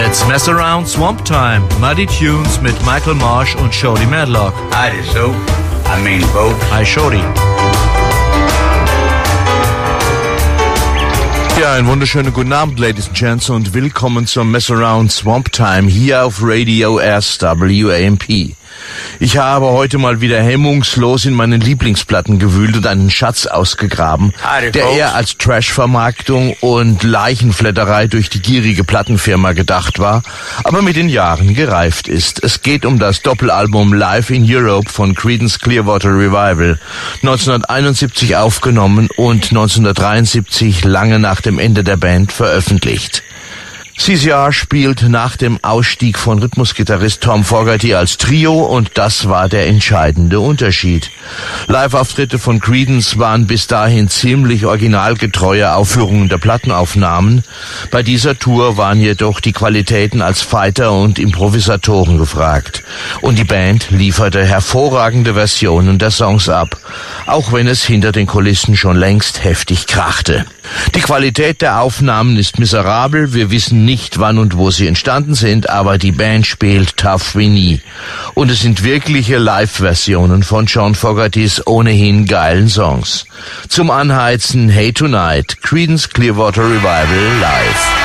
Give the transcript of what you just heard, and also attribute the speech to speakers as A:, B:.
A: It's Mess Around Swamp Time. Muddy Tunes mit Michael Marsh und Shorty Madlock.
B: Hi, Soap. I mean, Bo.
A: Hi, Shorty. Ja, einen wunderschönen guten Abend, Ladies and Gents, und willkommen zum Mess Around Swamp Time hier auf Radio SWAMP. Ich habe heute mal wieder hemmungslos in meinen Lieblingsplatten gewühlt und einen Schatz ausgegraben, der eher als Trash-Vermarktung und Leichenflatterei durch die gierige Plattenfirma gedacht war, aber mit den Jahren gereift ist. Es geht um das Doppelalbum Live in Europe von Creedence Clearwater Revival, 1971 aufgenommen und 1973, lange nach dem Ende der Band, veröffentlicht. CCR spielt nach dem Ausstieg von Rhythmusgitarrist Tom Fogerty als Trio und das war der entscheidende Unterschied. Live-Auftritte von Creedence waren bis dahin ziemlich originalgetreue Aufführungen der Plattenaufnahmen. Bei dieser Tour waren jedoch die Qualitäten als Fighter und Improvisatoren gefragt. Und die Band lieferte hervorragende Versionen der Songs ab, auch wenn es hinter den Kulissen schon längst heftig krachte. Die Qualität der Aufnahmen ist miserabel, wir wissen nicht, wann und wo sie entstanden sind, aber die Band spielt tough wie nie. Und es sind wirkliche Live-Versionen von John Fogertys ohnehin geilen Songs. Zum Anheizen Hey Tonight, Creedence Clearwater Revival live.